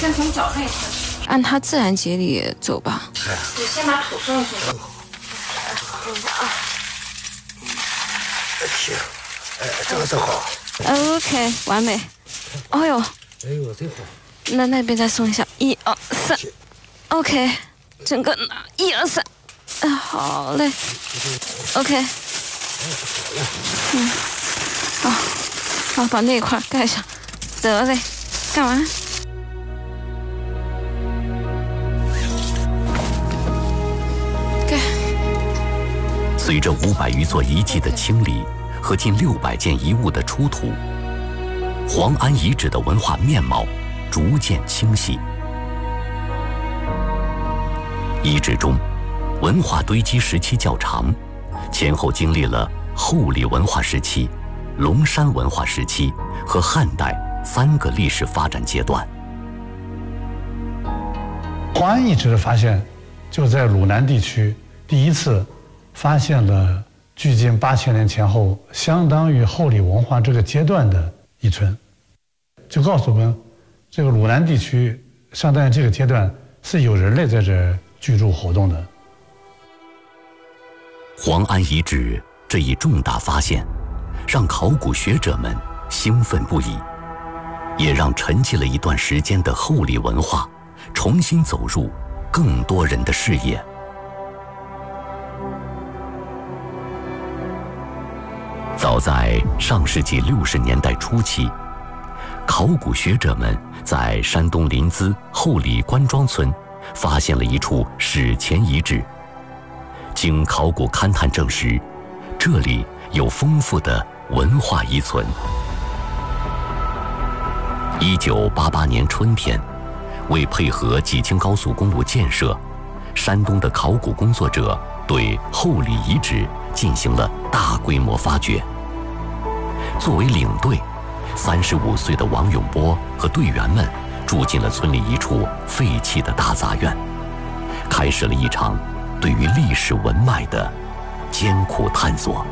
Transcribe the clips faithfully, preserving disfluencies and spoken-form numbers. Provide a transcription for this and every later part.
先从脚内开始， 按它自然节理走吧。 对，先把土送进去。 等一下啊。行，哎，这个正好。 OK， 完美。哎呦， 哎呦，真好。 那那边再松一下，一二三 ，OK， 整个拿一二三，啊，好嘞 ，OK， 嗯，好，好，把那一块盖上，得嘞，干完。盖。 随着五百余座遗迹的清理和近六百件遗物的出土，黄安遗址的文化面貌逐渐清晰。遗址中，文化堆积时期较长，前后经历了后李文化时期、龙山文化时期和汉代三个历史发展阶段。 黄安遗址的发现，就在鲁南地区第一次发现了距今八千年前后，相当于后李文化这个阶段的遗存，就告诉我们，这个鲁南地区相当于这个阶段是有人类在这儿居住活动的。 黄安遗址这一重大发现，让考古学者们兴奋不已，也让沉寂了一段时间的后李文化重新走入更多人的视野。早在上世纪六十年代初期，考古学者们在山东临淄后李关庄村发现了一处史前遗址。经考古勘探证实，这里有丰富的文化遗存。一九八八年春天，为配合济京高速公路建设，山东的考古工作者对后李遗址进行了大规模发掘。作为领队，三十五岁的王永波和队员们住进了村里一处废弃的大杂院，开始了一场对于历史文脉的艰苦探索。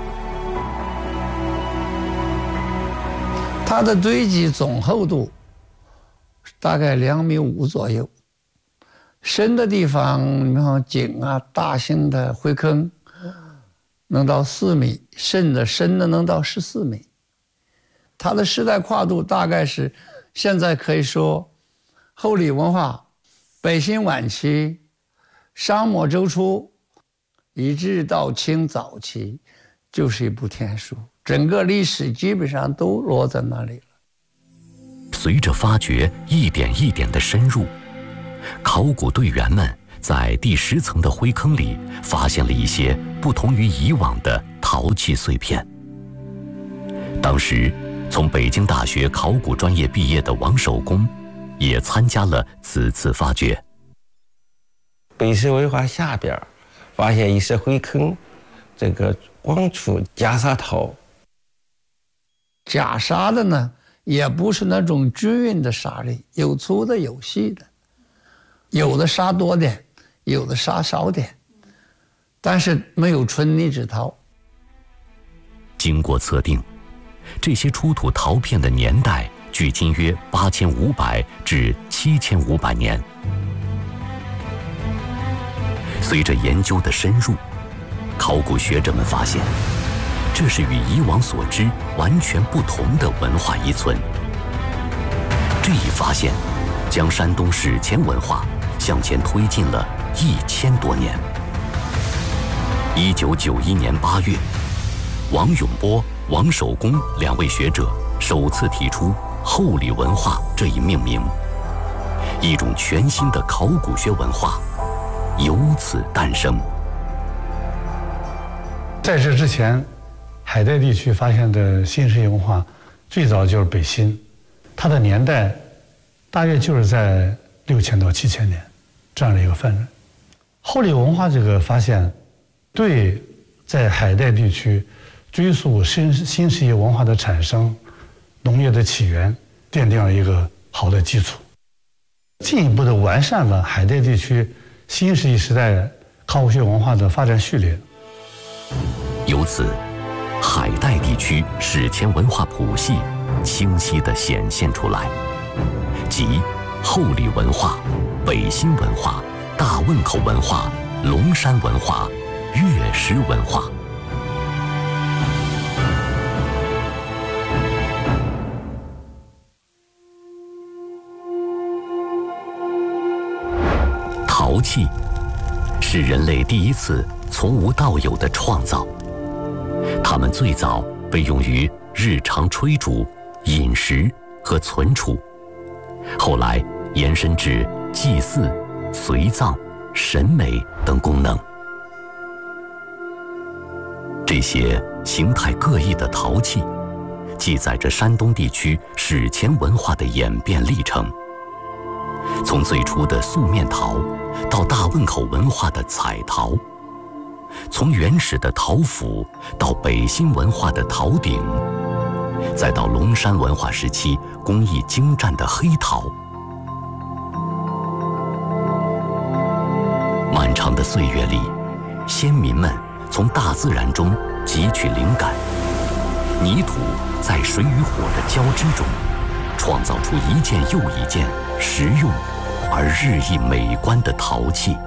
它的堆积总厚度大概两米五左右，深的地方，你看井啊，大型的灰坑，能到四米，甚至深的能到十四米。它的时代跨度大概是，现在可以说，后李文化、北新晚期、商末周初，一直到清早期，就是一部天书。整个历史基本上都落在那里了。 随着发掘一点一点的深入，考古队员们在第十层的灰坑里发现了一些不同于以往的陶器碎片。当时从北京大学考古专业毕业的王守公也参加了此次发掘。 北石文化下边发现一些灰坑，这个光出袈裟头。 假沙的呢，也不是那种均匀的沙粒，有粗的有细的，有的沙多点，有的沙少点，但是没有纯泥质陶。 经过测定，这些出土陶片的年代距今约八千五百至七千五百年。随着研究的深入，考古学者们发现，这是与以往所知完全不同的文化遗存。这一发现将山东史前文化向前推进了一千多年。一九九一年八月，王永波、王守公两位学者首次提出后李文化这一命名，一种全新的考古学文化由此诞生。 在这之前，海带地区发现的新石器文化，最早就是北新，它的年代大约就是在六千到七千年这样的一个范围。后李文化这个发现，对在海带地区追溯新新石器文化的产生、农业的起源，奠定了一个好的基础，进一步的完善了海带地区新石器时代考古学文化的发展序列。 由此，海带地区史前文化谱系清晰地显现出来，即后里文化、北新文化、大汶口文化、龙山文化、月石文化。陶器是人类第一次从无到有的创造，它们最早被用于日常炊煮、饮食和存储，后来延伸至祭祀、随葬、审美等功能。这些形态各异的陶器，记载着山东地区史前文化的演变历程。从最初的素面陶，到大汶口文化的彩陶；从原始的陶釜，到北新文化的陶鼎，再到龙山文化时期工艺精湛的黑陶。漫长的岁月里，先民们从大自然中汲取灵感，泥土在水与火的交织中，创造出一件又一件实用而日益美观的陶器。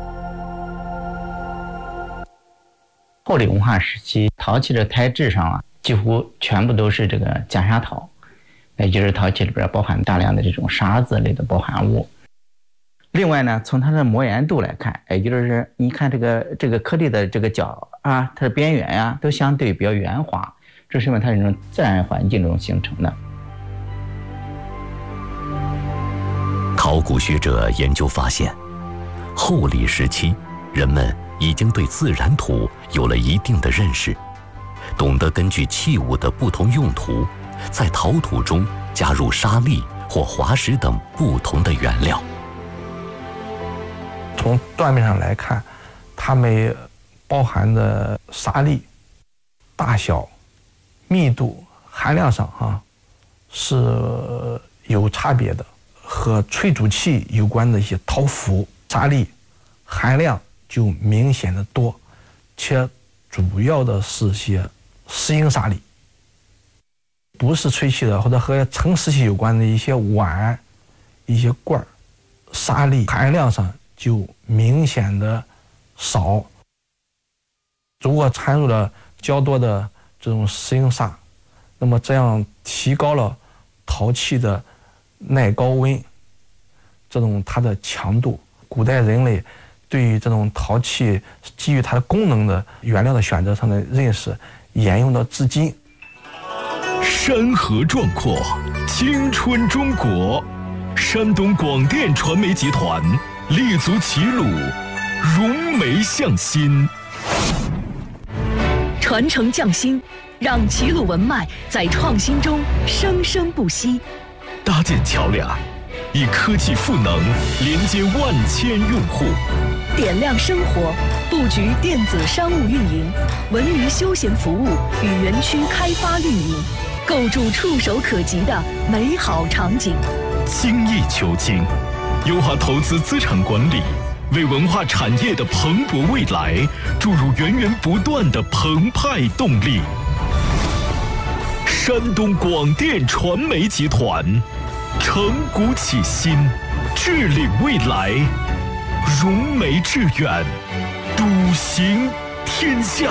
后里文化时期，陶器的材质上啊，几乎全部都是这个袈裟陶，也就是陶器里边包含大量的这种沙子类的包含物。另外呢，从它的磨岩度来看，也就是你看这个这个颗粒的这个角啊，它的边缘呀、啊，都相对比较圆滑，这是因为它是这种自然环境中形成的。 考古学者研究发现，后里时期，人们已经对自然土有了一定的认识，懂得根据器物的不同用途，在陶土中加入沙砾或滑石等不同的原料。 从断面上来看，它们包含的沙粒大小、密度、含量上哈是有差别的，和炊煮器有关的一些陶釜沙粒含量就明显的多，且主要的是些石英沙粒，不是炊器的或者和盛食器有关的一些碗、一些罐，沙粒含量上就明显的少。如果掺入了较多的这种石英砂，那么这样提高了陶器的耐高温，这种它的强度。古代人类对于这种陶器基于它的功能的原料的选择上的认识，沿用到至今。 山河壮阔，青春中国，山东广电传媒集团立足齐鲁，融媒向心， 传承匠心，让齐鲁文脉在创新中生生不息。 搭建桥梁，以科技赋能连接万千用户， 点亮生活，布局电子商务运营、文娱休闲服务与园区开发运营，构筑触手可及的美好场景。 精益求精，优化投资资产管理，为文化产业的蓬勃未来注入源源不断的澎湃动力。山东广电传媒集团，承古启新，致领未来，融媒致远，笃行天下。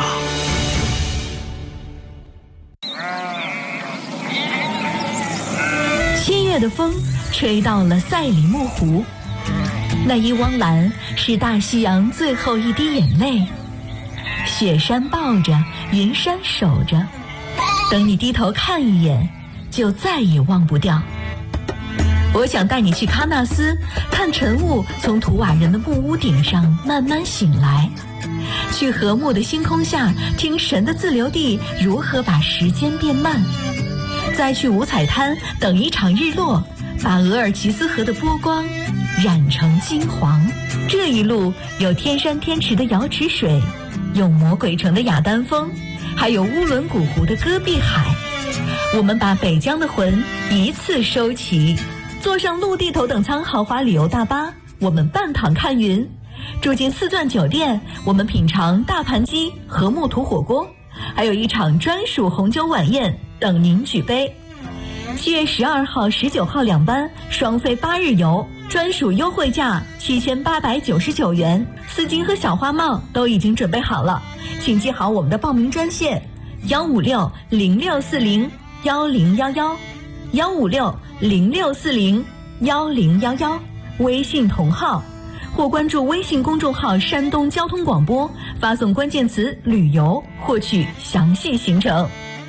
七月的风吹到了赛里木湖，那一汪蓝是大西洋最后一滴眼泪，雪山抱着，云山守着，等你低头看一眼，就再也忘不掉。我想带你去喀纳斯，看晨雾从图瓦人的木屋顶上慢慢醒来，去和睦的星空下听神的自留地如何把时间变慢，再去五彩滩等一场日落，把额尔齐斯河的波光染成金黄。这一路有天山天池的瑶池水，有魔鬼城的雅丹峰，还有乌伦古湖的戈壁海。我们把北疆的魂一次收齐，坐上陆地头等舱豪华旅游大巴，我们半躺看云；住进四钻酒店，我们品尝大盘鸡和木土火锅，还有一场专属红酒晚宴等您举杯。七月十二号、十九号两班双飞八日游， 专属优惠价七千八百九十九元，丝巾和小花帽都已经准备好了，请记好我们的报名专线：幺五六零六四零幺零幺幺，幺五六零六四零幺零幺幺，微信同号，或关注微信公众号山东交通广播，发送关键词旅游获取详细行程。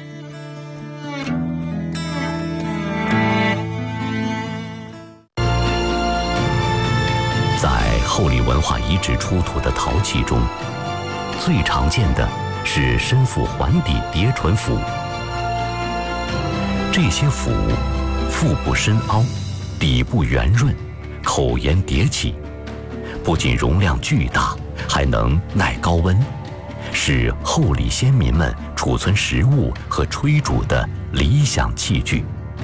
在后里文化遗址出土的陶器中，最常见的是身腹环底叠唇斧。这些斧腹部深凹，底部圆润，口沿叠起，不仅容量巨大，还能耐高温，是后里先民们储存食物和炊煮的理想器具。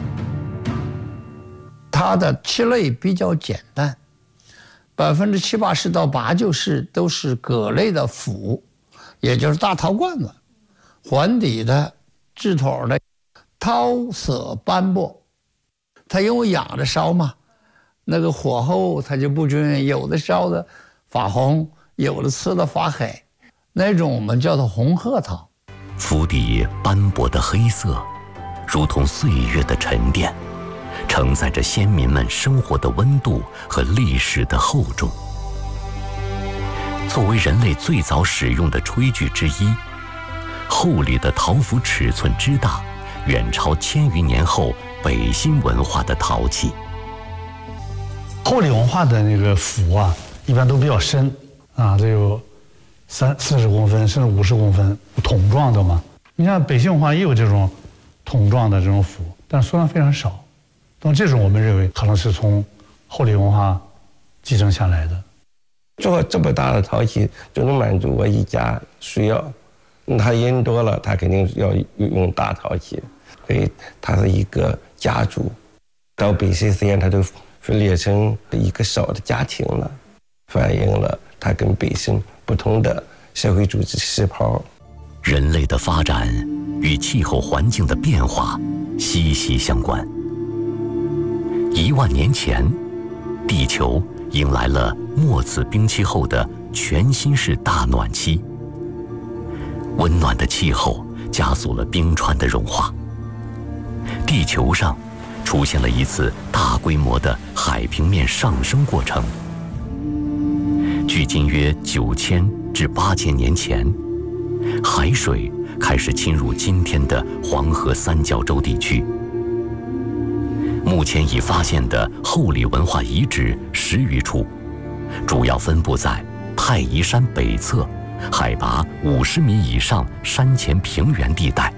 它的器类比较简单，百分之七八十到八九十都是葛类的釜，也就是大陶罐子，环底的、制头的，陶色斑驳。它因为仰着烧嘛，那个火候它就不均，有的烧的发红，有的刺的发黑，那种我们叫做红褐陶。 釜底斑驳的黑色，如同岁月的沉淀，承载着先民们生活的温度和历史的厚重。作为人类最早使用的炊具之一，后里的陶釜尺寸之大，远超千余年后北新文化的陶器。 后里文化的那个釜啊，一般都比较深啊，这有三四十公分甚至五十公分，桶状的嘛。你像北新文化也有这种桶状的这种釜，但数量非常少。那么这种我们认为可能是从后里文化继承下来的。 做这么大的陶器就能满足我一家需要，他人多了，他肯定要用大陶器，所以他是一个家族。到北宋时间，他都分裂成一个小的家庭了，反映了他跟北宋不同的社会组织细胞。 人类的发展与气候环境的变化息息相关。一万年前，地球迎来了末次冰期后的全新式大暖期。温暖的气候加速了冰川的融化，地球上出现了一次大规模的海平面上升过程。距今约九千至八千年前，海水开始侵入今天的黄河三角洲地区。目前已发现的后里文化遗址十余处，主要分布在太夷山北侧，海拔五十米以上山前平原地带。